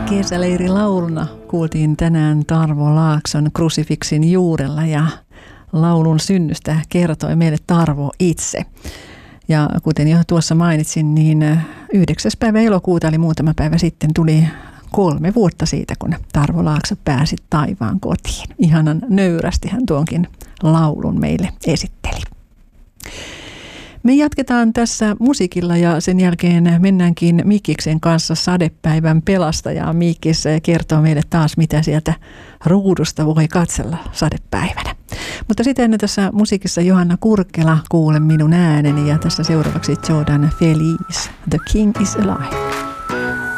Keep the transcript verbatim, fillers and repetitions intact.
Kesäleirilauluna kuultiin tänään Tarvo Laakson Krusifiksin juurella ja laulun synnystä kertoi meille Tarvo itse. Ja kuten jo tuossa mainitsin, niin yhdeksäs päivä elokuuta eli muutama päivä sitten tuli kolme vuotta siitä, kun Tarvo Laakso pääsi taivaan kotiin. Ihanan nöyrästi hän tuonkin laulun meille esitteli. Me jatketaan tässä musiikilla ja sen jälkeen mennäänkin Mikkiksen kanssa sadepäivän pelastajaan. Mikkis kertoo meille taas, mitä sieltä ruudusta voi katsella sadepäivänä. Mutta sitten ennen tässä musiikissa Johanna Kurkkela, Kuule minun ääneni, ja tässä seuraavaksi Jordan Feliz, The King is Alive.